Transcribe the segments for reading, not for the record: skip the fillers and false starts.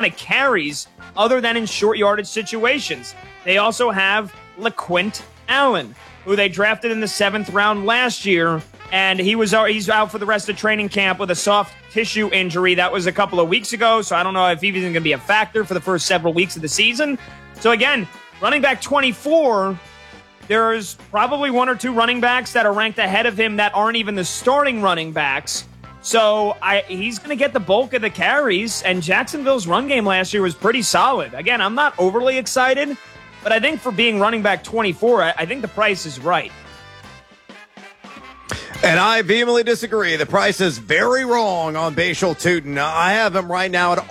of carries other than in short yardage situations. They also have LaQuint Allen, who they drafted in the 7th round last year, and he's out for the rest of training camp with a soft tissue injury. That was a couple of weeks ago, so I don't know if he's even going to be a factor for the first several weeks of the season. So again, running back 24, there's probably one or two running backs that are ranked ahead of him that aren't even the starting running backs. So he's going to get the bulk of the carries, and Jacksonville's run game last year was pretty solid. Again, I'm not overly excited, but I think for being running back 24, I think the price is right. And I vehemently disagree. The price is very wrong on Bashal Tutin. I have him right now at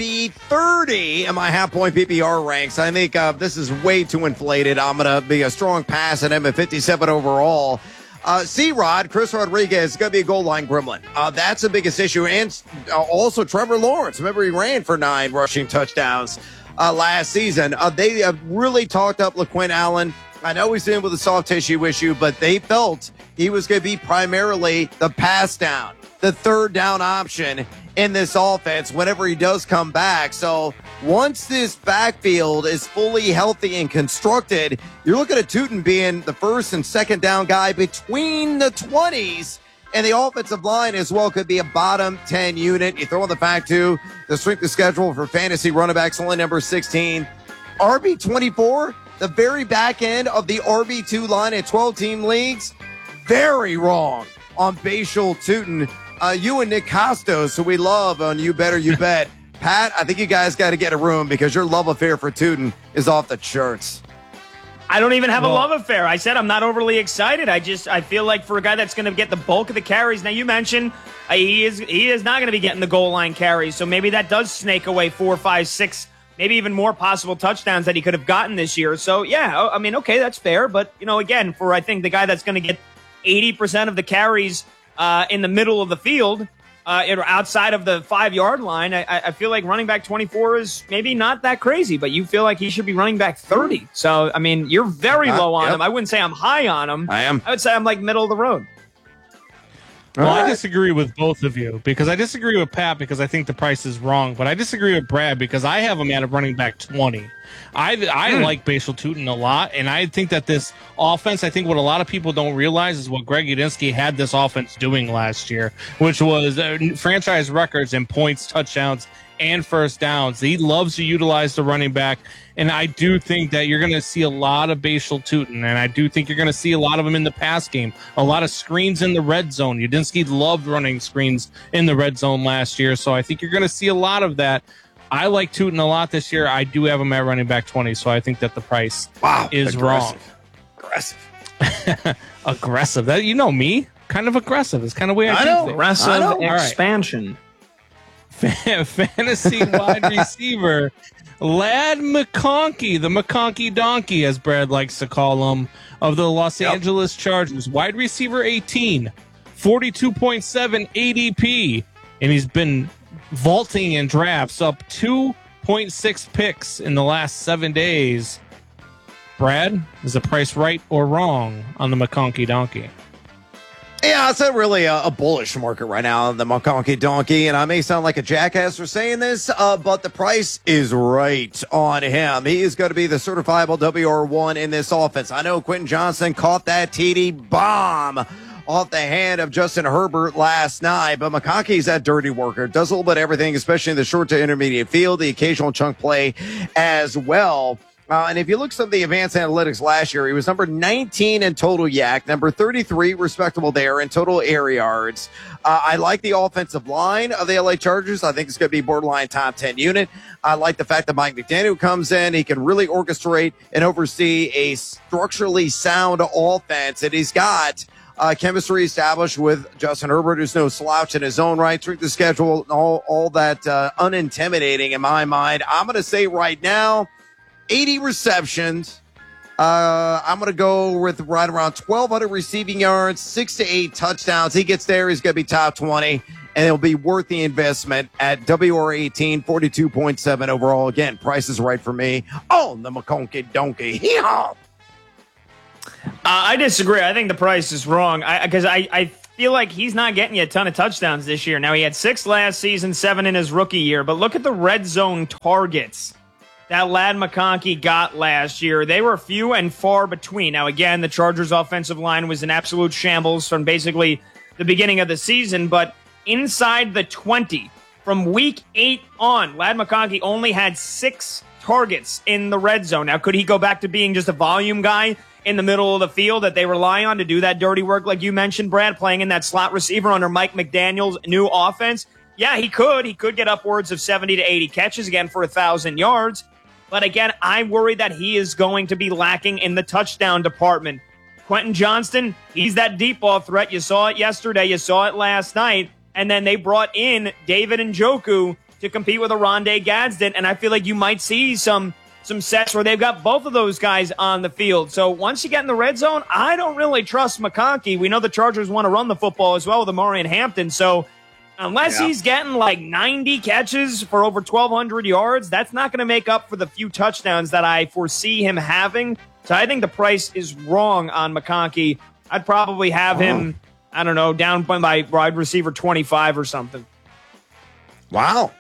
RB30 in my half-point PPR ranks. I think this is way too inflated. I'm going to be a strong pass at him at 57 overall. C-Rod, Chris Rodriguez, is going to be a goal line gremlin. That's the biggest issue. And also Trevor Lawrence. Remember, he ran for 9 rushing touchdowns last season. They have really talked up LaQuint Allen. I know he's in with a soft tissue issue, but they felt he was going to be primarily the pass down, the third down option in this offense whenever he does come back. So once this backfield is fully healthy and constructed, you're looking at Tutin being the first and second down guy between the 20s. And the offensive line as well could be a bottom 10 unit. You throw in the fact, too, the strength of schedule for fantasy running backs, only number 16. RB24, the very back end of the RB2 line in 12-team leagues, very wrong on Bashal Tutin. You and Nick Costos, who we love on You Better You Bet. Pat, I think you guys got to get a room because your love affair for Tutin is off the charts. I don't even have a love affair. I said I'm not overly excited. I feel like for a guy that's going to get the bulk of the carries. Now, you mentioned he is not going to be getting the goal line carries, so maybe that does snake away 4, 5, 6, maybe even more possible touchdowns that he could have gotten this year. So, yeah, I mean, okay, that's fair. But, again, for I think the guy that's going to get 80% of the carries in the middle of the field, outside of the 5-yard line, I feel like running back 24 is maybe not that crazy, but you feel like he should be running back 30. So, I mean, you're very low on him. I wouldn't say I'm high on him. I am. I would say I'm like middle of the road. Well, I disagree with both of you because I disagree with Pat because I think the price is wrong, but I disagree with Brad because I have him at a running back 20. I like Bashal Tutin a lot, and I think that this offense, I think what a lot of people don't realize is what Greg Udinski had this offense doing last year, which was franchise records in points, touchdowns, and first downs. He loves to utilize the running back, and I do think that you're going to see a lot of Bashal Tutin, and I do think you're going to see a lot of them in the pass game, a lot of screens in the red zone. Udinski loved running screens in the red zone last year, so I think you're going to see a lot of that. I like Tutin a lot this year. I do have him at running back 20, so I think that the price is wrong. Aggressive. That, you know me, kind of aggressive. It's kind of way I do things. Aggressive expansion. Right. Fantasy wide receiver Ladd McConkey, the McConkey donkey, as Brad likes to call him, of the Los Angeles Chargers. Wide receiver 18, 42.7 ADP, and he's been vaulting in drafts, up 2.6 picks in the last 7 days. Brad, is the price right or wrong on the McConkey donkey? Yeah, it's not really a bullish market right now, the McConkey donkey, and I may sound like a jackass for saying this, but the price is right on him. He is going to be the certifiable WR1 in this offense. I know Quentin Johnson caught that TD bomb off the hand of Justin Herbert last night, but McConkey's that dirty worker. Does a little bit of everything, especially in the short to intermediate field, the occasional chunk play as well. And if you look at some of the advanced analytics last year, he was number 19 in total yak, number 33, respectable there, in total air yards. I like the offensive line of the LA Chargers. I think it's going to be borderline top 10 unit. I like the fact that Mike McDaniel comes in. He can really orchestrate and oversee a structurally sound offense. And he's got chemistry established with Justin Herbert, who's no slouch in his own right. Through the schedule, all that unintimidating in my mind. I'm going to say right now, 80 receptions. I'm going to go with right around 1,200 receiving yards, 6 to 8 touchdowns. He gets there, he's going to be top 20, and it'll be worth the investment at WR18, 42.7 overall. Again, price is right for me on the McConkey donkey. Hee-haw! I disagree. I think the price is wrong because I feel like he's not getting you a ton of touchdowns this year. Now, he had 6 last season, 7 in his rookie year, but look at the red zone targets that Ladd McConkey got last year. They were few and far between. Now, again, the Chargers' offensive line was an absolute shambles from basically the beginning of the season, but inside the 20, from week 8 on, Ladd McConkey only had 6 targets in the red zone. Now, could he go back to being just a volume guy in the middle of the field that they rely on to do that dirty work, like you mentioned, Brad, playing in that slot receiver under Mike McDaniel's new offense? Yeah, he could. He could get upwards of 70 to 80 catches again for 1,000 yards. But again, I worry that he is going to be lacking in the touchdown department. Quentin Johnston, he's that deep ball threat. You saw it yesterday. You saw it last night. And then they brought in David Njoku to compete with Oronde Gadsden. And I feel like you might see some sets where they've got both of those guys on the field. So once you get in the red zone, I don't really trust McConkey. We know the Chargers want to run the football as well with Amari and Hampton. So unless he's getting like 90 catches for over 1,200 yards, that's not going to make up for the few touchdowns that I foresee him having. So I think the price is wrong on McConkey. I'd probably have him, I don't know, down by wide receiver 25 or something. Wow.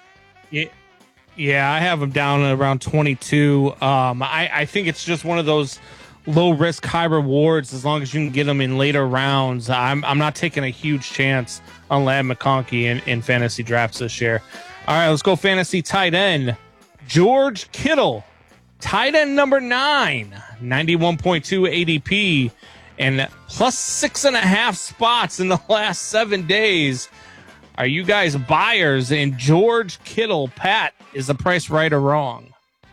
Yeah, I have him down at around 22. I think it's just one of those low risk, high rewards. As long as you can get them in later rounds, I'm not taking a huge chance on Ladd McConkey in fantasy drafts this year. All right, let's go fantasy tight end. George Kittle, tight end number 9, 91.2 ADP, and plus 6.5 spots in the last 7 days. Are you guys buyers in George Kittle? Pat, is the price right or wrong?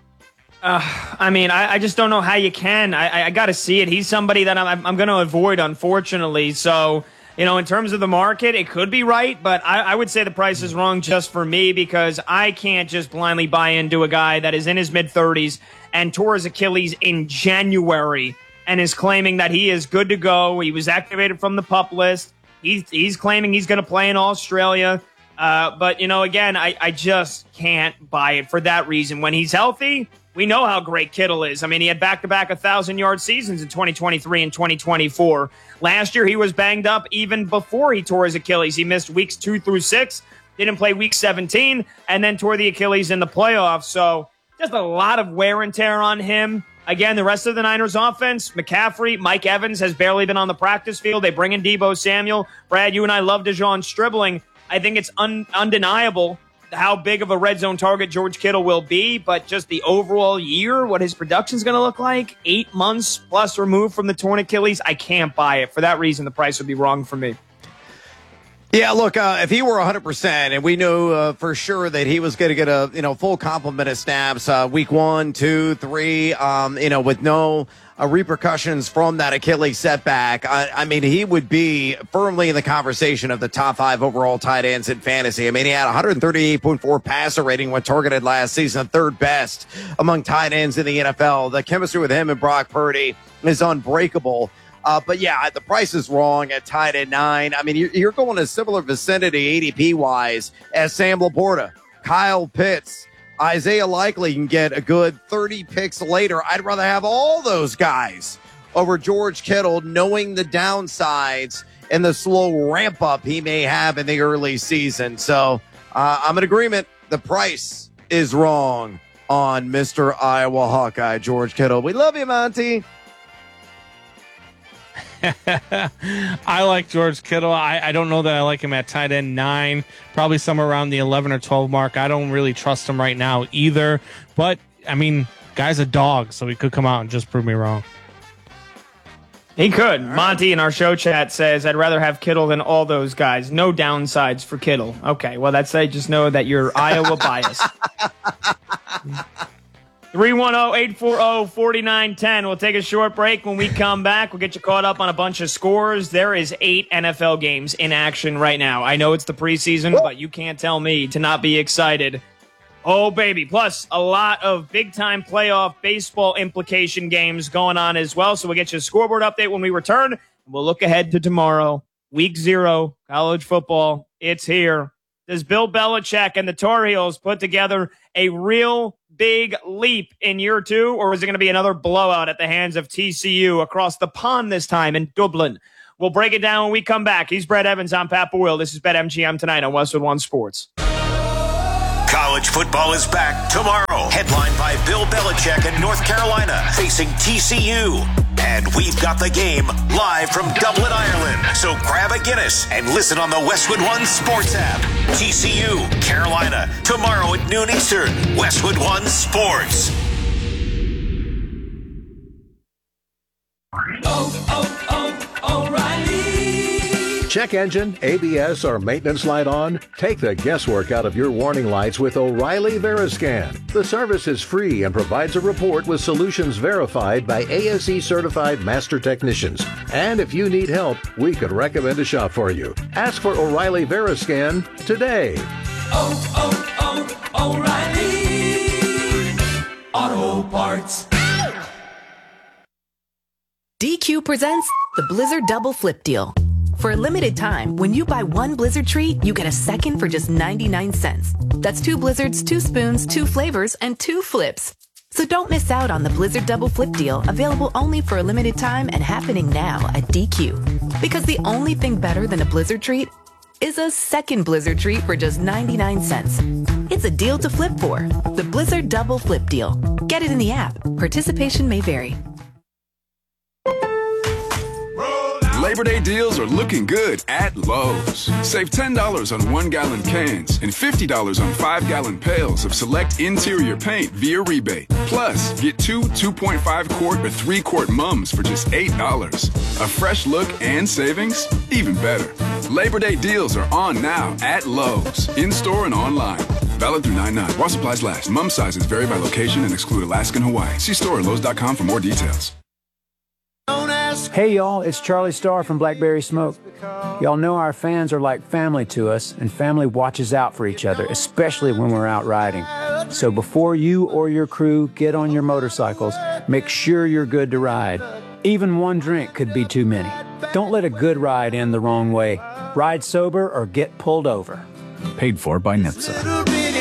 I mean, I just don't know how you can. I got to see it. He's somebody that I'm going to avoid, unfortunately. So, in terms of the market, it could be right, but I would say the price is wrong just for me because I can't just blindly buy into a guy that is in his mid-30s and tore his Achilles in January and is claiming that he is good to go. He was activated from the PUP list. He's claiming he's going to play in Australia. But, again, I just can't buy it for that reason. When he's healthy, we know how great Kittle is. I mean, he had back-to-back 1,000-yard seasons in 2023 and 2024. Last year, he was banged up even before he tore his Achilles. He missed weeks 2 through 6, didn't play week 17, and then tore the Achilles in the playoffs. So just a lot of wear and tear on him. Again, the rest of the Niners offense, McCaffrey, Mike Evans has barely been on the practice field. They bring in Deebo Samuel. Brad, you and I love DeJon Stribling. I think it's undeniable how big of a red zone target George Kittle will be, but just the overall year, what his production is going to look like, 8 months plus removed from the torn Achilles, I can't buy it. For that reason, the price would be wrong for me. Yeah, look, if he were 100%, and we knew for sure that he was going to get a full complement of snaps week 1, 2, 3, with no repercussions from that Achilles setback, I mean, he would be firmly in the conversation of the top 5 overall tight ends in fantasy. I mean, he had 138.4 passer rating when targeted last season, third best among tight ends in the NFL. The chemistry with him and Brock Purdy is unbreakable. But yeah, the price is wrong at tight end 9. I mean, you're going a similar vicinity ADP-wise as Sam Laporta, Kyle Pitts, Isaiah Likely can get a good 30 picks later. I'd rather have all those guys over George Kittle, knowing the downsides and the slow ramp-up he may have in the early season. So I'm in agreement. The price is wrong on Mr. Iowa Hawkeye, George Kittle. We love you, Monty. I like George Kittle. I don't know that I like him at tight end 9, probably somewhere around the 11 or 12 mark. I don't really trust him right now either. But, I mean, guy's a dog, so he could come out and just prove me wrong. He could. Monty in our show chat says, I'd rather have Kittle than all those guys. No downsides for Kittle. Okay, well, that's I just know that you're Iowa biased. 310-840-4910. We'll take a short break. When we come back, we'll get you caught up on a bunch of scores. There is 8 NFL games in action right now. I know it's the preseason, but you can't tell me to not be excited. Oh, baby. Plus, a lot of big-time playoff baseball implication games going on as well. So we'll get you a scoreboard update when we return. And we'll look ahead to tomorrow. Week 0, college football. It's here. Does Bill Belichick and the Tar Heels put together a real big leap in year 2, or is it going to be another blowout at the hands of TCU across the pond this time in Dublin? We'll break it down when we come back. He's Brett Evans. I'm Pat Boyle. This is BetMGM tonight on Westwood One Sports. College football is back tomorrow. Headlined by Bill Belichick in North Carolina facing TCU. And we've got the game live from Dublin, Ireland. So grab a Guinness and listen on the Westwood One Sports app. TCU, Carolina, tomorrow at noon Eastern. Westwood One Sports. O'Reilly. Check engine, ABS, or maintenance light on? Take the guesswork out of your warning lights with O'Reilly Veriscan. The service is free and provides a report with solutions verified by ASE certified master technicians. And if you need help, we could recommend a shop for you. Ask for O'Reilly Veriscan today. O'Reilly Auto Parts. DQ presents the Blizzard Double Flip Deal. For a limited time, when you buy one Blizzard treat, you get a second for just 99 cents. That's 2 Blizzards, 2 spoons, 2 flavors, and 2 flips. So don't miss out on the Blizzard Double Flip Deal, available only for a limited time and happening now at DQ. Because the only thing better than a Blizzard treat is a second Blizzard treat for just 99 cents. It's a deal to flip for. The Blizzard Double Flip Deal. Get it in the app. Participation may vary. Labor Day deals are looking good at Lowe's. Save $10 on 1-gallon cans and $50 on 5-gallon pails of select interior paint via rebate. Plus, get 2 2.5-quart or 3-quart mums for just $8. A fresh look and savings? Even better. Labor Day deals are on now at Lowe's, in-store and online. Valid through 9/9. While supplies last. Mum sizes vary by location and exclude Alaska and Hawaii. See store at Lowe's.com for more details. Hey y'all, it's Charlie Starr from Blackberry Smoke. Y'all know our fans are like family to us, and family watches out for each other, especially when we're out riding. So before you or your crew get on your motorcycles, make sure you're good to ride. Even one drink could be too many. Don't let a good ride end the wrong way. Ride sober or get pulled over. Paid for by NHTSA.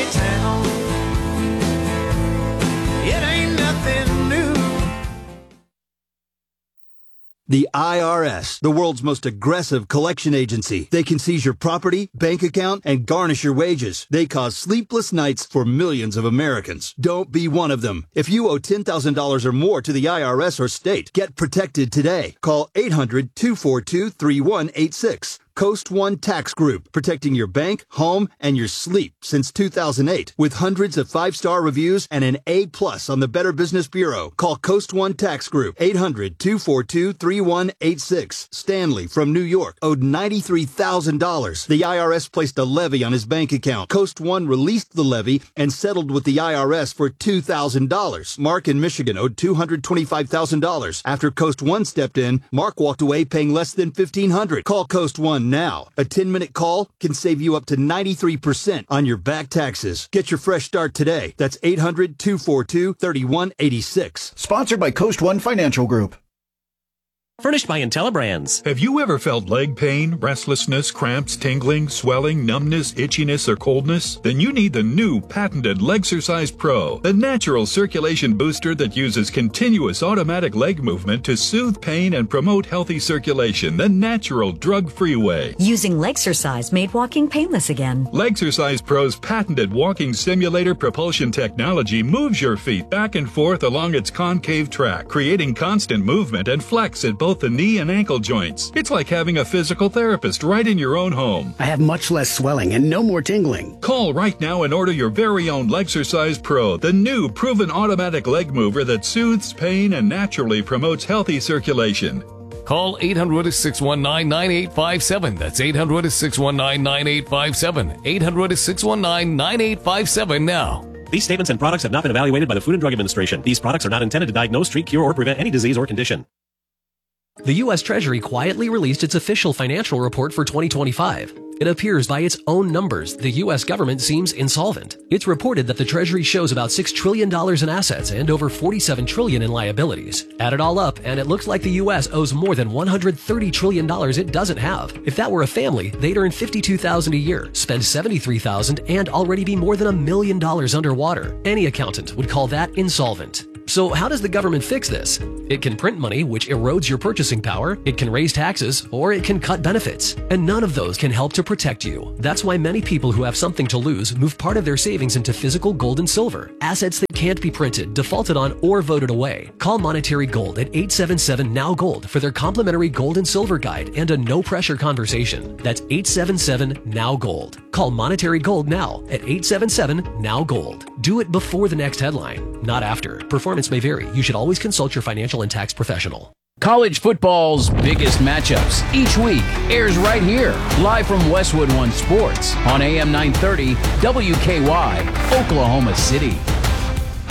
The IRS, the world's most aggressive collection agency. They can seize your property, bank account, and garnish your wages. They cause sleepless nights for millions of Americans. Don't be one of them. If you owe $10,000 or more to the IRS or state, get protected today. Call 800-242-3186. Coast One Tax Group, protecting your bank, home, and your sleep since 2008. With hundreds of 5-star reviews and an A+ on the Better Business Bureau. Call Coast One Tax Group, 800-242-3186. Stanley from New York owed $93,000. The IRS placed a levy on his bank account. Coast One released the levy and settled with the IRS for $2,000. Mark in Michigan owed $225,000. After Coast One stepped in, Mark walked away paying less than $1,500. Call Coast One now. A 10-minute call can save you up to 93% on your back taxes. Get your fresh start today. That's 800-242-3186. Sponsored by Coast One Financial Group. Furnished by IntelliBrands. Have you ever felt leg pain, restlessness, cramps, tingling, swelling, numbness, itchiness, or coldness? Then you need the new patented Legsercise Pro, the natural circulation booster that uses continuous automatic leg movement to soothe pain and promote healthy circulation the natural, drug-free way. Using Legsercise made walking painless again. Legsercise Pro's patented walking simulator propulsion technology moves your feet back and forth along its concave track, creating constant movement and flex at both the knee and ankle joints. It's like having a physical therapist right in your own home. I have much less swelling and no more tingling. Call right now and order your very own Legsercise Pro, the new proven automatic leg mover that soothes pain and naturally promotes healthy circulation. Call 800-619-9857. That's 800-619-9857. 800-619-9857 now. These statements and products have not been evaluated by the Food and Drug Administration. These products are not intended to diagnose, treat, cure, or prevent any disease or condition. The U.S. Treasury quietly released its official financial report for 2025. It appears by its own numbers, the U.S. government seems insolvent. It's reported that the Treasury shows about $6 trillion in assets and over $47 trillion in liabilities. Add it all up, and it looks like the U.S. owes more than $130 trillion it doesn't have. If that were a family, they'd earn $52,000 a year, spend $73,000, and already be more than $1 million underwater. Any accountant would call that insolvent. So how does the government fix this? It can print money, which erodes your purchasing power, it can raise taxes, or it can cut benefits. And none of those can help to protect you. That's why many people who have something to lose move part of their savings into physical gold and silver, assets that can't be printed, defaulted on, or voted away. Call Monetary Gold at 877-NOW-GOLD for their complimentary gold and silver guide and a no-pressure conversation. That's 877-NOW-GOLD. Call Monetary Gold now at 877-NOW-GOLD. Do it before the next headline, not after. Performance may vary. You should always consult your financial and tax professional. College football's biggest matchups each week airs right here, live from Westwood One Sports on AM 930 WKY, Oklahoma City.